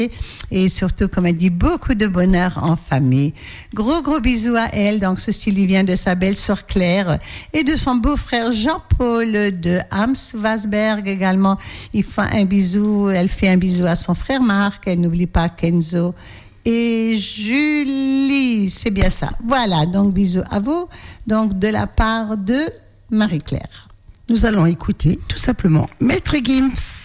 et surtout, comme elle dit, beaucoup de bonheur en famille. Gros bisous à elle. Donc, ceci lui vient de sa belle-sœur Claire et de son beau-frère Jean-Paul de Hams-Wasberg également. Elle fait un bisou à son frère Marc. Elle n'oublie pas Kenzo et Julie. C'est bien ça. Voilà, donc bisous à vous. Donc, de la part de Marie-Claire. Nous allons écouter tout simplement Maître Gims.